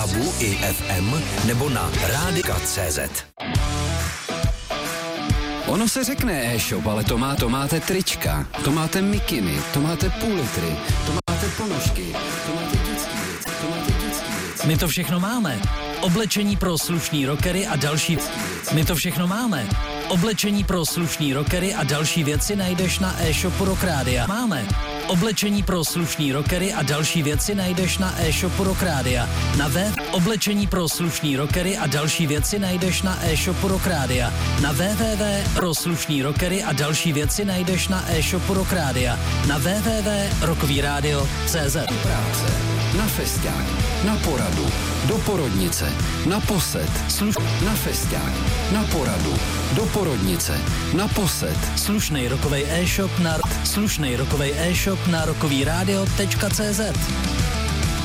DABu i FM nebo na radika.cz. Ono se řekne e-shop, ale to máte trička, to máte mikiny, to máte půl litry, to máte ponožky, to máte dětský věc, My to všechno máme. Oblečení pro slušný rockery a další... My to všechno máme. Oblečení pro slušný rockery a další věci najdeš na e-shopu Rock Rádia. Máme. Oblečení pro slušný rockery a další věci najdeš na e-shopu Rock Rádia. Na web. Oblečení pro slušný rockery a další věci najdeš na e-shopu Rock Rádia. Na www.proslušnýrockery a další věci najdeš na e-shopu Rock Rádia. Na www.rockovyradio.cz. práce, na festiák, na poradu, do porodnice, na posed, na festiák, na poradu, do porodnice, na posed. Slušnej rockovej e-shop na rockovyradio.cz.